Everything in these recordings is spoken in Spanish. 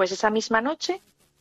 pues esa misma noche,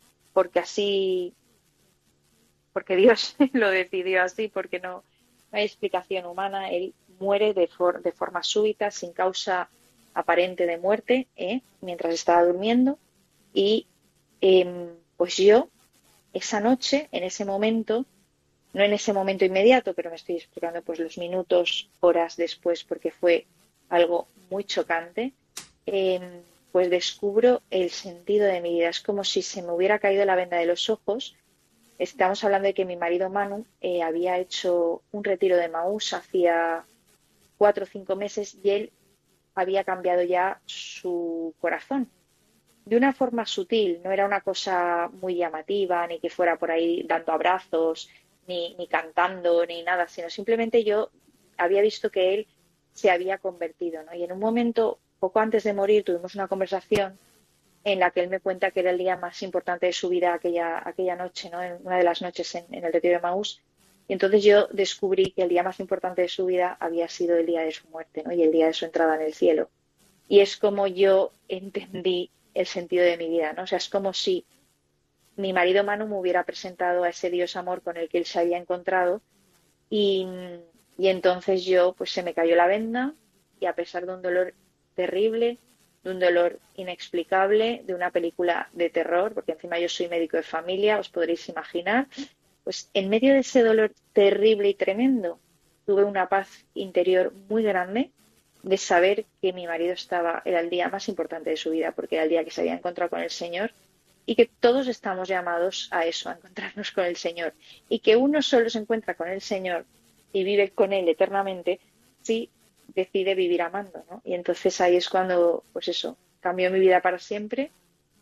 porque Dios lo decidió así, porque no hay explicación humana, él muere de forma súbita, sin causa aparente de muerte, mientras estaba durmiendo. Y pues yo, esa noche, en ese momento, no en ese momento inmediato, pero me estoy explicando pues los minutos, horas después, porque fue algo muy chocante, pues descubro el sentido de mi vida. Es como si se me hubiera caído la venda de los ojos. Estamos hablando de que mi marido Manu había hecho un retiro de Maús hacía 4 o 5 meses y él había cambiado ya su corazón. De una forma sutil, no era una cosa muy llamativa, ni que fuera por ahí dando abrazos, ni cantando, ni nada, sino simplemente yo había visto que él se había convertido, ¿no? Y en un momento, poco antes de morir, tuvimos una conversación en la que él me cuenta que era el día más importante de su vida aquella noche, ¿no? En una de las noches en el retiro de Maús. Y entonces yo descubrí que el día más importante de su vida había sido el día de su muerte, ¿no? Y el día de su entrada en el cielo. Y es como yo entendí el sentido de mi vida, ¿no? O sea, es como si mi marido Manu me hubiera presentado a ese Dios amor con el que él se había encontrado y, y entonces yo, pues se me cayó la venda y a pesar de un dolor terrible, de un dolor inexplicable, de una película de terror, porque encima yo soy médico de familia, os podréis imaginar, pues en medio de ese dolor terrible y tremendo, tuve una paz interior muy grande de saber que mi marido era el día más importante de su vida, porque era el día que se había encontrado con el Señor y que todos estamos llamados a eso, a encontrarnos con el Señor. Y que uno solo se encuentra con el Señor y vive con Él eternamente si decide vivir amando, ¿no? Y entonces ahí es cuando, pues eso, cambió mi vida para siempre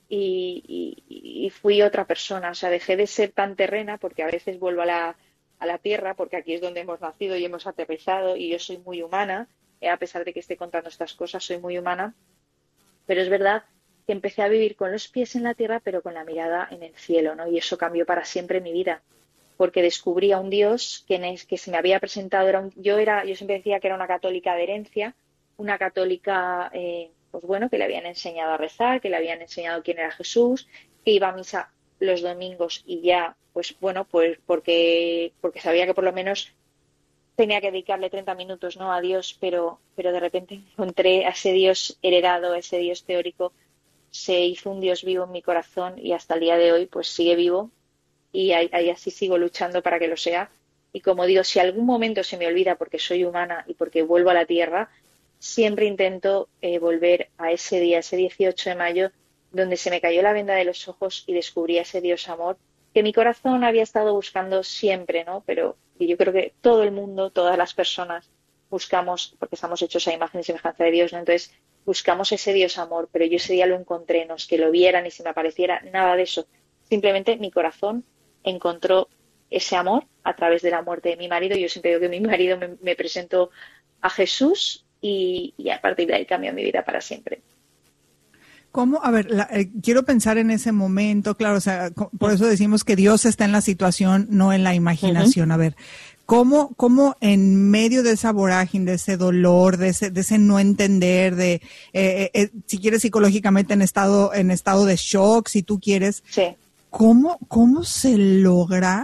y fui otra persona. O sea, dejé de ser tan terrena porque a veces vuelvo a la tierra, porque aquí es donde hemos nacido y hemos aterrizado y yo soy muy humana, a pesar de que esté contando estas cosas, soy muy humana, pero es verdad que empecé a vivir con los pies en la tierra, pero con la mirada en el cielo, ¿no? Y eso cambió para siempre mi vida, porque descubrí a un Dios que se me había presentado. Yo siempre decía que era una católica de herencia, una católica, pues bueno, que le habían enseñado a rezar, que le habían enseñado quién era Jesús, que iba a misa los domingos y ya, pues bueno, pues porque sabía que por lo menos tenía que dedicarle 30 minutos, ¿no?, a Dios, pero de repente encontré a ese Dios heredado, a ese Dios teórico, se hizo un Dios vivo en mi corazón y hasta el día de hoy pues sigue vivo y ahí así sigo luchando para que lo sea. Y como digo, si algún momento se me olvida porque soy humana y porque vuelvo a la tierra, siempre intento volver a ese día, ese 18 de mayo, donde se me cayó la venda de los ojos y descubrí a ese Dios amor que mi corazón había estado buscando siempre, ¿no? Pero yo creo que todo el mundo, todas las personas buscamos, porque estamos hechos a imagen y semejanza de Dios, ¿no? Entonces buscamos ese Dios amor, pero yo ese día lo encontré, no es que lo viera ni se me apareciera, nada de eso. Simplemente mi corazón encontró ese amor a través de la muerte de mi marido. Yo siempre digo que mi marido me presentó a Jesús y a partir de ahí cambió mi vida para siempre. ¿Cómo? A ver, quiero pensar en ese momento, claro, o sea, por eso decimos que Dios está en la situación, no en la imaginación. Uh-huh. A ver, ¿cómo en medio de esa vorágine, de ese dolor, de ese no entender, si quieres psicológicamente en estado de shock, si tú quieres, sí. ¿Cómo se logra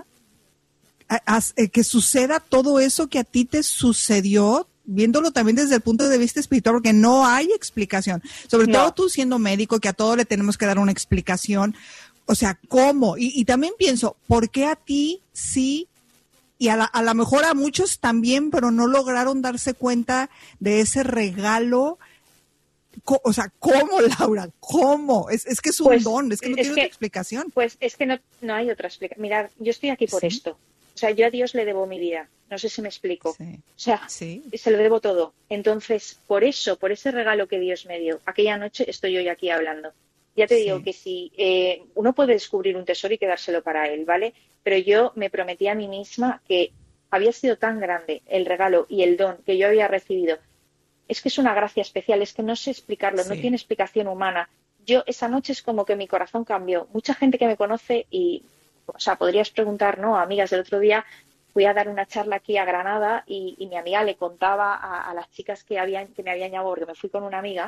que suceda todo eso que a ti te sucedió? Viéndolo también desde el punto de vista espiritual, porque no hay explicación. Sobre todo tú siendo médico, que a todo le tenemos que dar una explicación. O sea, ¿cómo? Y también pienso, ¿por qué a ti sí? Y a lo mejor a muchos también, pero no lograron darse cuenta de ese regalo. O sea, ¿cómo, Laura? ¿Cómo? Es que es un don, es que no tiene otra explicación. Pues es que no hay otra explicación. Mirad, yo estoy aquí por esto. O sea, yo a Dios le debo mi vida. No sé si me explico. Sí. O sea, se lo debo todo. Entonces, por ese regalo que Dios me dio, aquella noche estoy hoy aquí hablando. Ya te digo que si uno puede descubrir un tesoro y quedárselo para él, ¿vale? Pero yo me prometí a mí misma que había sido tan grande el regalo y el don que yo había recibido. Es que es una gracia especial, es que no sé explicarlo, no tiene explicación humana. Yo esa noche es como que mi corazón cambió. Mucha gente que me conoce o sea, podrías preguntar, ¿no? Amigas, del otro día fui a dar una charla aquí a Granada y mi amiga le contaba a las chicas que me habían llamado, porque me fui con una amiga,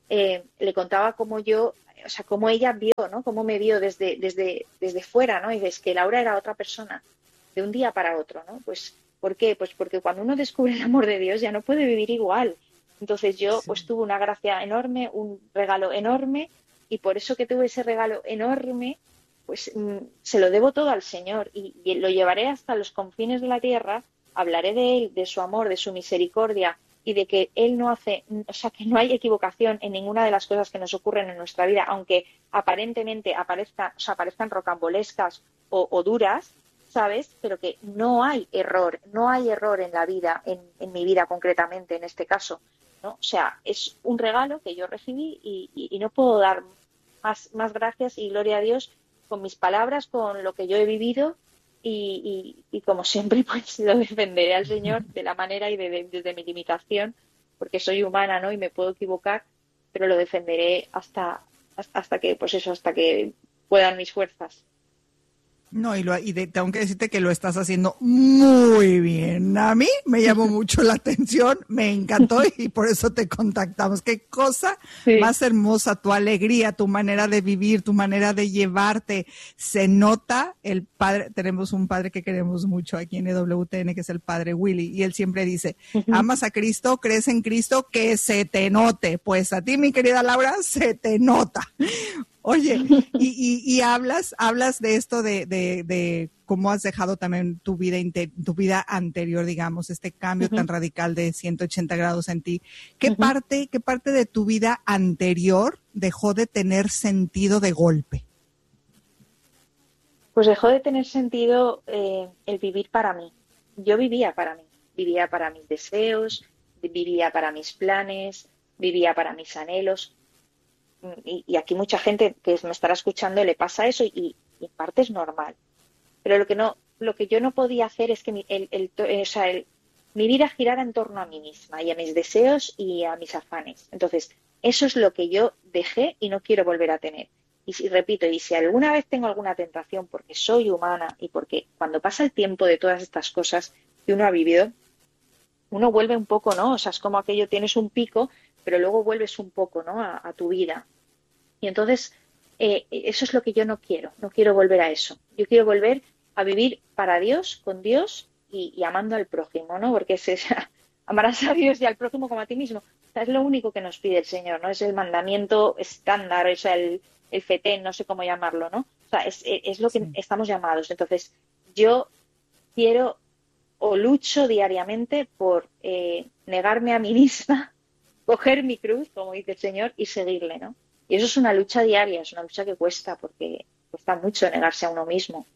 le contaba cómo yo, o sea, cómo ella vio, ¿no? Cómo me vio desde fuera, ¿no? Y es que Laura era otra persona de un día para otro, ¿no? Pues, ¿por qué? Pues porque cuando uno descubre el amor de Dios ya no puede vivir igual. Entonces yo Sí. pues tuve una gracia enorme, un regalo enorme, y por eso que tuve ese regalo enorme, pues se lo debo todo al Señor y lo llevaré hasta los confines de la tierra, hablaré de Él, de su amor, de su misericordia y de que Él no hace, o sea, que no hay equivocación en ninguna de las cosas que nos ocurren en nuestra vida, aunque aparentemente parezcan rocambolescas o duras, ¿sabes? Pero que no hay error en la vida, en mi vida concretamente, en este caso, ¿no? O sea, es un regalo que yo recibí y no puedo dar más gracias y gloria a Dios con mis palabras, con lo que yo he vivido y como siempre, pues lo defenderé al Señor de la manera y desde mi limitación, porque soy humana, ¿no? Y me puedo equivocar, pero lo defenderé hasta que, pues eso, hasta que puedan mis fuerzas. No, tengo que decirte que lo estás haciendo muy bien. A mí me llamó mucho la atención, me encantó y por eso te contactamos. Qué cosa Sí. más hermosa, tu alegría, tu manera de vivir, tu manera de llevarte. Se nota el padre, tenemos un padre que queremos mucho aquí en EWTN, que es el padre Willy, y él siempre dice, Ujú. amas a Cristo, crees en Cristo, que se te note. Pues a ti, mi querida Laura, se te nota. Oye, y hablas de esto de cómo has dejado también tu vida anterior, digamos, este cambio Ujú. tan radical de 180 grados en ti. Ujú. Qué parte de tu vida anterior dejó de tener sentido de golpe? Pues dejó de tener sentido el vivir para mí. Yo vivía para mis deseos, vivía para mis planes, vivía para mis anhelos. Y aquí mucha gente que me estará escuchando le pasa eso y en parte es normal. Pero lo que yo no podía hacer es que mi vida girara en torno a mí misma y a mis deseos y a mis afanes. Entonces, eso es lo que yo dejé y no quiero volver a tener. Y si repito, y si alguna vez tengo alguna tentación porque soy humana y porque cuando pasa el tiempo de todas estas cosas que uno ha vivido, uno vuelve un poco, ¿no? O sea, es como aquello, tienes un pico, pero luego vuelves un poco, ¿no? A tu vida. Y entonces, eso es lo que yo no quiero. No quiero volver a eso. Yo quiero volver a vivir para Dios, con Dios y amando al prójimo, ¿no? Porque amarás a Dios y al prójimo como a ti mismo. O sea, es lo único que nos pide el Señor, ¿no? Es el mandamiento estándar, o sea, el fetén, no sé cómo llamarlo, ¿no? O sea, es lo que Sí. estamos llamados. Entonces, yo quiero o lucho diariamente por negarme a mí misma, coger mi cruz, como dice el Señor, y seguirle, ¿no? Y eso es una lucha diaria, es una lucha que cuesta, porque cuesta mucho negarse a uno mismo.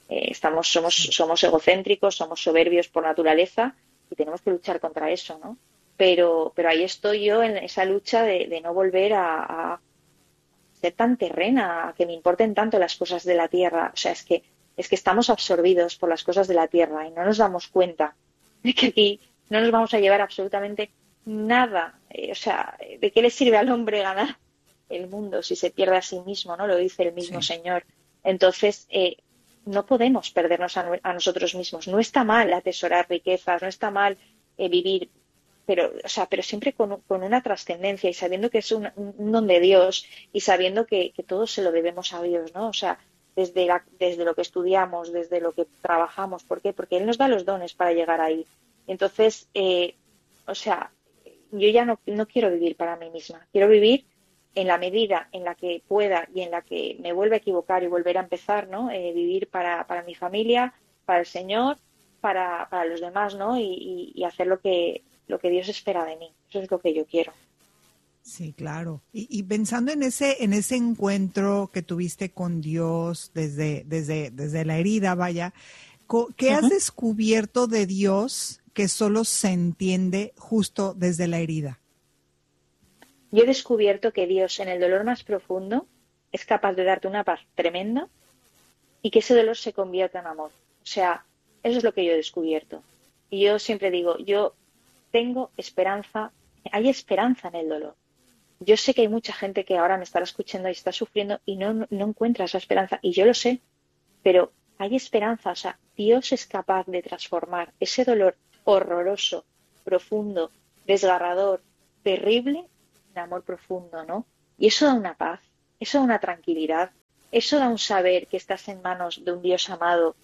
Somos egocéntricos, somos soberbios por naturaleza y tenemos que luchar contra eso, ¿no? Pero ahí estoy yo en esa lucha de no volver a ser tan terrena, a que me importen tanto las cosas de la tierra. O sea, es que estamos absorbidos por las cosas de la tierra y no nos damos cuenta de que aquí no nos vamos a llevar absolutamente nada. O sea, ¿de qué le sirve al hombre ganar el mundo si se pierde a sí mismo? ¿No? Lo dice el mismo Sí. Señor. Entonces, no podemos perdernos a nosotros mismos. No está mal atesorar riquezas, no está mal vivir, pero siempre con una trascendencia y sabiendo que es un don de Dios y sabiendo que todo se lo debemos a Dios, ¿no? O sea, desde lo que estudiamos, desde lo que trabajamos. ¿Por qué? Porque Él nos da los dones para llegar ahí. Entonces, o sea, yo ya no quiero vivir para mí misma. Quiero vivir en la medida en la que pueda y en la que me vuelva a equivocar y volver a empezar, ¿no? Vivir para mi familia, para el Señor, para los demás, ¿no? Y hacer lo que Dios espera de mí. Eso es lo que yo quiero. Sí, claro. Y pensando en ese encuentro que tuviste con Dios desde la herida, vaya, ¿qué has Ujú. descubierto de Dios que solo se entiende justo desde la herida? Yo he descubierto que Dios en el dolor más profundo es capaz de darte una paz tremenda y que ese dolor se convierta en amor. O sea, eso es lo que yo he descubierto. Y yo siempre digo, yo tengo esperanza, hay esperanza en el dolor. Yo sé que hay mucha gente que ahora me estará escuchando y está sufriendo y no encuentra esa esperanza, y yo lo sé, pero hay esperanza. O sea, Dios es capaz de transformar ese dolor horroroso, profundo, desgarrador, terrible, en amor profundo, ¿no? Y eso da una paz, eso da una tranquilidad, eso da un saber que estás en manos de un Dios amado,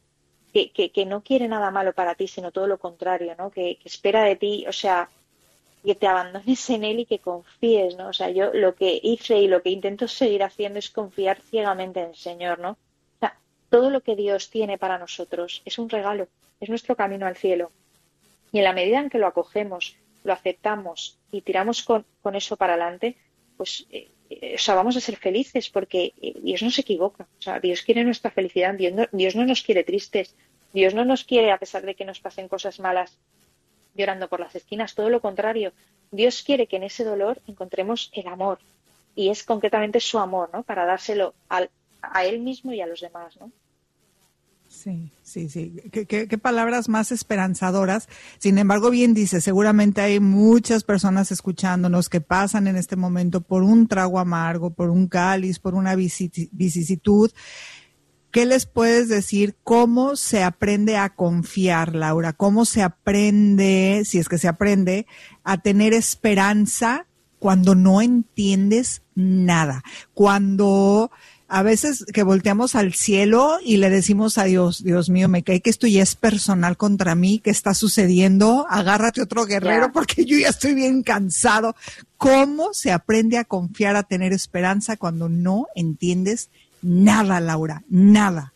que no quiere nada malo para ti, sino todo lo contrario, ¿no? Que espera de ti, o sea, que te abandones en Él y que confíes, ¿no? O sea, yo lo que hice y lo que intento seguir haciendo es confiar ciegamente en el Señor, ¿no? O sea, todo lo que Dios tiene para nosotros es un regalo, es nuestro camino al cielo. Y en la medida en que lo acogemos, lo aceptamos y tiramos con eso para adelante, pues o sea, vamos a ser felices porque Dios no se equivoca. O sea, Dios quiere nuestra felicidad, Dios no nos quiere tristes, Dios no nos quiere a pesar de que nos pasen cosas malas llorando por las esquinas, todo lo contrario. Dios quiere que en ese dolor encontremos el amor y es concretamente su amor, ¿no? Para dárselo a Él mismo y a los demás, ¿no? Sí, sí, sí. ¿Qué palabras más esperanzadoras? Sin embargo, bien dice, seguramente hay muchas personas escuchándonos que pasan en este momento por un trago amargo, por un cáliz, por una vicisitud. ¿Qué les puedes decir? ¿Cómo se aprende a confiar, Laura? ¿Cómo se aprende, si es que se aprende, a tener esperanza cuando no entiendes nada? Cuando a veces que volteamos al cielo y le decimos a Dios, Dios mío, me cae que esto ya es personal contra mí, ¿qué está sucediendo? Agárrate otro guerrero porque yo ya estoy bien cansado. ¿Cómo se aprende a confiar, a tener esperanza cuando no entiendes nada, Laura?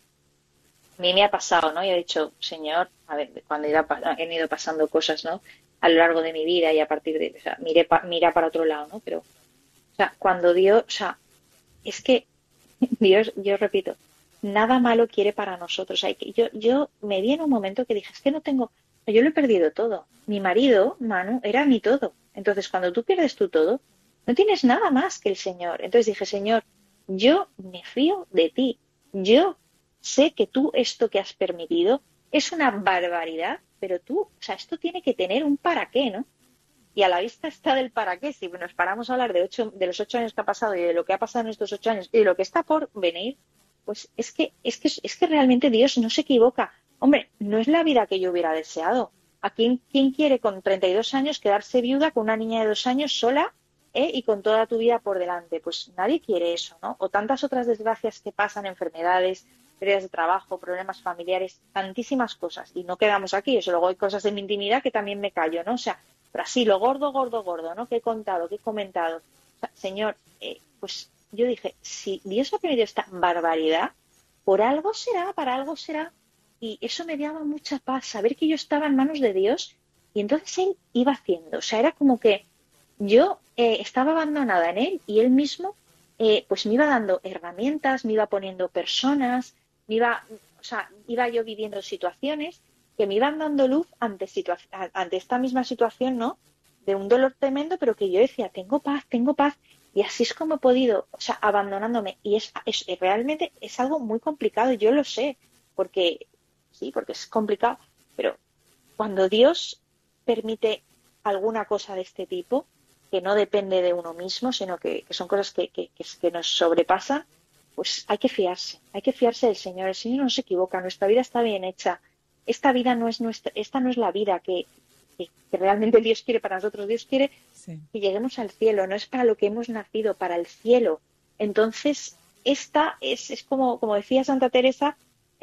A mí me ha pasado, ¿no? Yo he dicho, Señor, a ver, cuando han ido pasando cosas, ¿no? A lo largo de mi vida y a partir de, o sea, mira para otro lado, ¿no? Pero, o sea, cuando Dios, o sea, es que Dios, yo repito, nada malo quiere para nosotros. Yo me vi en un momento que dije, es que no tengo, yo lo he perdido todo. Mi marido, Manu, era mi todo. Entonces, cuando tú pierdes tu todo, no tienes nada más que el Señor. Entonces dije, Señor, yo me fío de ti. Yo sé que tú esto que has permitido es una barbaridad, pero tú, o sea, esto tiene que tener un para qué, ¿no? Y a la vista está del para qué. Si nos paramos a hablar de los 8 años que ha pasado y de lo que ha pasado en estos 8 años y de lo que está por venir, pues es que realmente Dios no se equivoca. Hombre, no es la vida que yo hubiera deseado. ¿A quién quiere con 32 años quedarse viuda con una niña de 2 años sola y con toda tu vida por delante? Pues nadie quiere eso, ¿no? O tantas otras desgracias que pasan, enfermedades, pérdidas de trabajo, problemas familiares, tantísimas cosas. Y no quedamos aquí. Eso, luego hay cosas de mi intimidad que también me callo, ¿no? O sea, pero así, lo gordo, ¿no? Que he contado, que he comentado. O sea, Señor, pues yo dije, si Dios ha permitido esta barbaridad, por algo será, para algo será. Y eso me daba mucha paz, saber que yo estaba en manos de Dios y entonces Él iba haciendo. O sea, era como que yo estaba abandonada en Él y Él mismo pues me iba dando herramientas, me iba poniendo personas, iba yo viviendo situaciones que me iban dando luz ante esta misma situación, ¿no? De un dolor tremendo, pero que yo decía, tengo paz, y así es como he podido, o sea, abandonándome. Y realmente es algo muy complicado, y yo lo sé, porque es complicado, pero cuando Dios permite alguna cosa de este tipo, que no depende de uno mismo, sino que son cosas que nos sobrepasan, pues hay que fiarse del Señor. El Señor no se equivoca, nuestra vida está bien hecha. Esta vida no es esta no es la vida que realmente Dios quiere para nosotros. Dios quiere que lleguemos al cielo, no es para lo que hemos nacido, para el cielo. Entonces, esta es como decía Santa Teresa,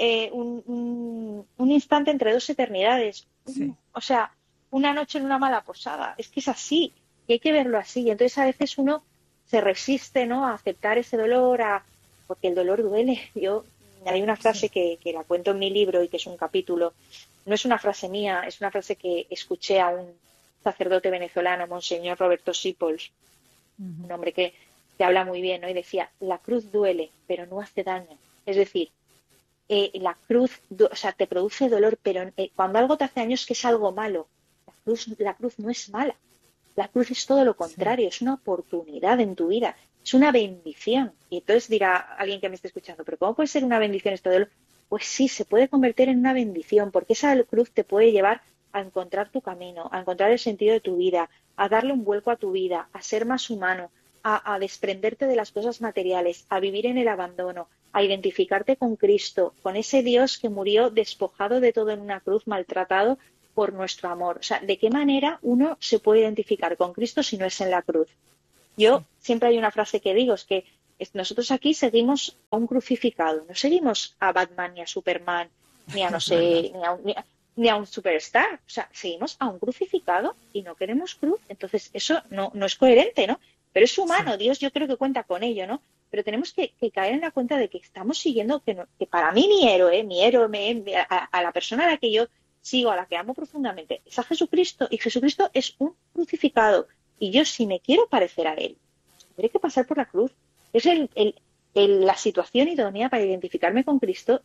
un instante entre dos eternidades. Sí. O sea, una noche en una mala posada. Es que es así, y hay que verlo así. Y entonces a veces uno se resiste, ¿no?, a aceptar ese dolor, porque el dolor duele. Hay una frase que la cuento en mi libro y que es un capítulo. No es una frase mía, es una frase que escuché a un sacerdote venezolano, Monseñor Roberto Sipols, un hombre que habla muy bien, ¿no? Y decía, la cruz duele, pero no hace daño. Es decir, la cruz, o sea, te produce dolor, pero cuando algo te hace daño es que es algo malo. La cruz no es mala. La cruz es todo lo contrario, es una oportunidad en tu vida. Es una bendición. Y entonces dirá alguien que me esté escuchando, ¿pero cómo puede ser una bendición esto de lo? Pues sí, se puede convertir en una bendición, porque esa cruz te puede llevar a encontrar tu camino, a encontrar el sentido de tu vida, a darle un vuelco a tu vida, a ser más humano, a desprenderte de las cosas materiales, a vivir en el abandono, a identificarte con Cristo, con ese Dios que murió despojado de todo en una cruz, maltratado por nuestro amor. O sea, ¿de qué manera uno se puede identificar con Cristo si no es en la cruz? Yo siempre hay una frase que digo, es que nosotros aquí seguimos a un crucificado, no seguimos a Batman ni a Superman, ni a no Es verdad. sé, ni a un superstar. O sea, seguimos a un crucificado y no queremos cruz. Entonces, eso no es coherente, ¿no? Pero es Sí. humano, Dios yo creo que cuenta con ello, ¿no? Pero tenemos que caer en la cuenta de que estamos siguiendo, que para mí mi héroe, a la persona a la que yo sigo, a la que amo profundamente, es a Jesucristo. Y Jesucristo es un crucificado. Y yo, si me quiero parecer a Él, tendré que pasar por la cruz. Es la situación idónea para identificarme con Cristo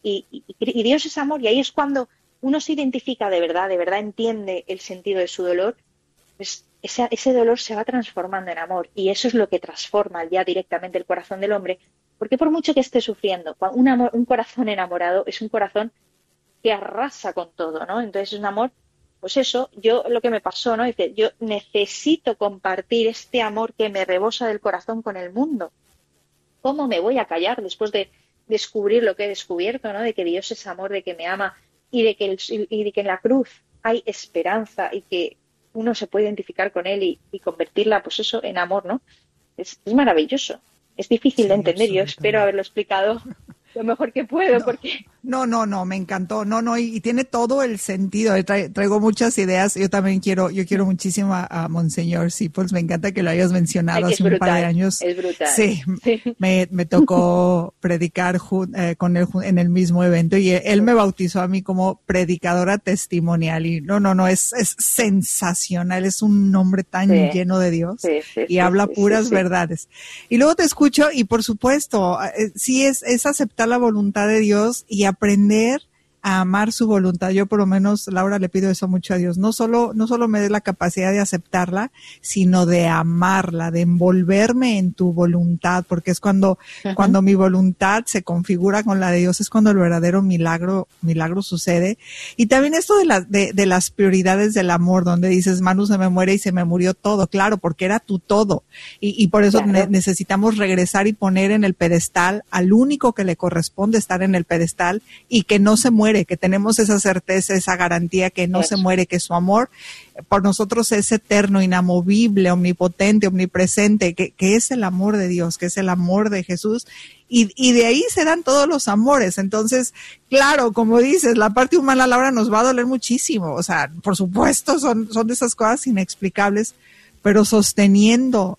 y Dios es amor y ahí es cuando uno se identifica de verdad entiende el sentido de su dolor, pues ese dolor se va transformando en amor y eso es lo que transforma ya directamente el corazón del hombre, porque por mucho que esté sufriendo, un corazón enamorado es un corazón que arrasa con todo, ¿no? Entonces es un amor, pues eso, yo lo que me pasó, ¿no? Dice, yo necesito compartir este amor que me rebosa del corazón con el mundo. ¿Cómo me voy a callar después de descubrir lo que he descubierto, ¿no? De que Dios es amor, de que me ama y de que en la cruz hay esperanza y que uno se puede identificar con él y convertirla, pues eso, en amor, ¿no? Es maravilloso. Es difícil de Sí, entender. Yo espero absolutamente. haberlo explicado lo mejor que puedo No, porque no, me encantó. No, no, y tiene todo el sentido. Traigo muchas ideas. Yo quiero muchísimo a Monseñor Sipols. Me encanta que lo hayas hay mencionado que hace un par de años. es brutal. Sí, Sí, me tocó predicar con él en el mismo evento y él me bautizó a mí como predicadora testimonial. Y no, es sensacional. Es un nombre tan sí, lleno de Dios sí, sí, y sí, habla sí, sí, puras sí. verdades. Y luego te escucho y por supuesto, sí es aceptar la voluntad de Dios y aprender a amar su voluntad. Yo por lo menos, Laura, le pido eso mucho a Dios. No solo me dé la capacidad de aceptarla, sino de amarla, de envolverme en tu voluntad, porque es Ujú. cuando mi voluntad se configura con la de Dios, es cuando el verdadero milagro sucede. Y también esto de las prioridades del amor, donde dices, Manu se me muere y se me murió todo, claro, porque era tu todo. Y por eso Claro, necesitamos regresar y poner en el pedestal al único que le corresponde estar en el pedestal y que no se muere, que tenemos esa certeza, esa garantía que no se eso. muere, que su amor por nosotros es eterno, inamovible, omnipotente, omnipresente, que es el amor de Dios, que es el amor de Jesús. Y de ahí se dan todos los amores. Entonces, claro, como dices, la parte humana, Laura, nos va a doler muchísimo. O sea, por supuesto, son de esas cosas inexplicables, pero sosteniendo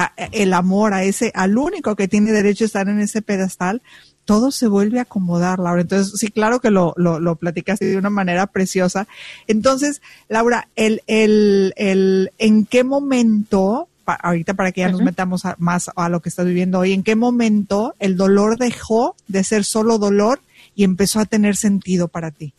el amor al único que tiene derecho a estar en ese pedestal, todo se vuelve a acomodar, Laura. Entonces, sí, claro que lo platicaste de una manera preciosa. Entonces, Laura, ¿en qué momento, ahorita para que ya nos Ujú. metamos más a lo que estás viviendo hoy, en qué momento el dolor dejó de ser solo dolor y empezó a tener sentido para ti?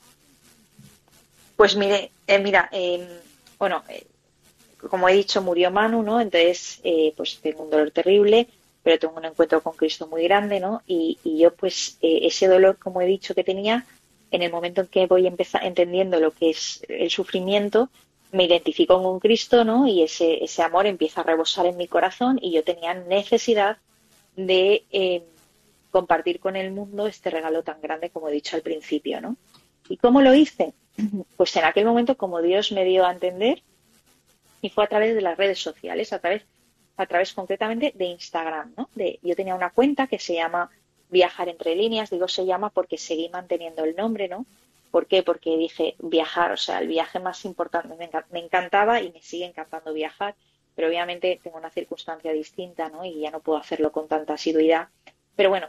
Pues mira, bueno, como he dicho, murió Manu, ¿no? Entonces, pues tengo un dolor terrible, pero tengo un encuentro con Cristo muy grande, ¿no? Y yo, pues, ese dolor, como he dicho, que tenía, en el momento en que voy empezar entendiendo lo que es el sufrimiento, me identifico con Cristo, ¿no? Y ese amor empieza a rebosar en mi corazón y yo tenía necesidad de compartir con el mundo este regalo tan grande como he dicho al principio, ¿no? ¿Y cómo lo hice? Pues en aquel momento, como Dios me dio a entender, y fue a través de las redes sociales, a través concretamente de Instagram, ¿no? Yo tenía una cuenta que se llama Viajar entre líneas, digo se llama porque seguí manteniendo el nombre, ¿no? ¿Por qué? Porque dije viajar, o sea, el viaje más importante, me encantaba y me sigue encantando viajar, pero obviamente tengo una circunstancia distinta, ¿no? Y ya no puedo hacerlo con tanta asiduidad. Pero bueno,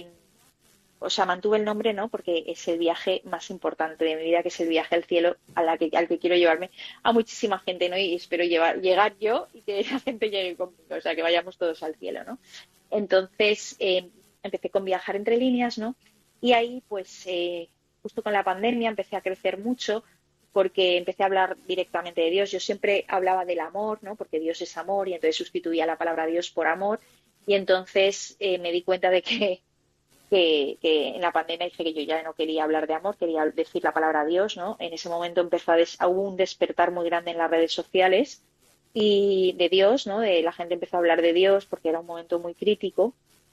o sea, mantuve el nombre, ¿no? Porque es el viaje más importante de mi vida, que es el viaje al cielo al que quiero llevarme a muchísima gente, ¿no? Y espero llegar yo y que la gente llegue conmigo, o sea, que vayamos todos al cielo, ¿no? Entonces, empecé con viajar entre líneas, ¿no? Y ahí, pues, justo con la pandemia empecé a crecer mucho porque empecé a hablar directamente de Dios. Yo siempre hablaba del amor, ¿no? Porque Dios es amor y entonces sustituía la palabra Dios por amor. Y entonces me di cuenta de que en la pandemia dije que yo ya no quería hablar de amor, quería decir la palabra Dios, ¿no? En ese momento empezó hubo un despertar muy grande en las redes sociales y de Dios, ¿no? La gente empezó a hablar de Dios porque era un momento muy crítico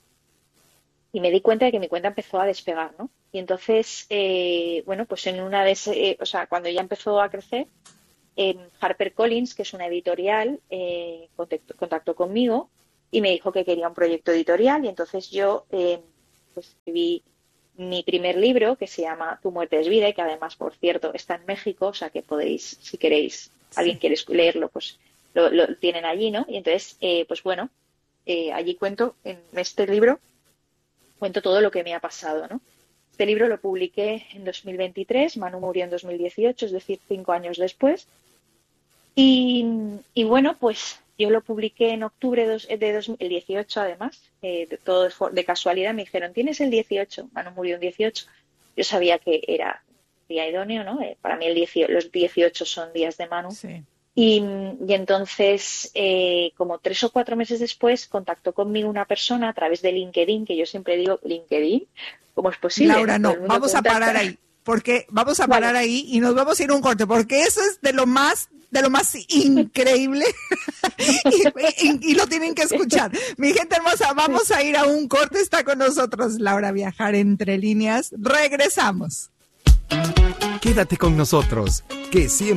y me di cuenta de que mi cuenta empezó a despegar, ¿no? Y entonces, bueno, pues en una de esas, o sea, cuando ya empezó a crecer, HarperCollins, que es una editorial, contactó conmigo y me dijo que quería un proyecto editorial y entonces yo pues escribí mi primer libro que se llama Tu muerte es vida y que además, por cierto, está en México, o sea que podéis, si queréis, alguien quiere leerlo, pues lo tienen allí, ¿no? Y entonces, pues bueno, allí cuento, en este libro, cuento todo lo que me ha pasado, ¿no? Este libro lo publiqué en 2023, Manu murió en 2018, es decir, 5 años después. Y bueno, pues yo lo publiqué en octubre de 2018, además, todo de casualidad. Me dijeron, ¿tienes el 18? Manu murió en 18. Yo sabía que era día idóneo, ¿no? Para mí los 18 son días de Manu. Sí. Y entonces, como 3 o 4 meses después, contactó conmigo una persona a través de LinkedIn, que yo siempre digo, ¿LinkedIn? ¿Cómo es posible? Laura, no, vamos a parar ahí, porque vamos a parar ahí y nos vamos a ir a un corte, porque eso es de lo más increíble y lo tienen que escuchar. Mi gente hermosa, vamos a ir a un corte. Está con nosotros Laura Viajar Entre Líneas. Regresamos. Quédate con nosotros, que siempre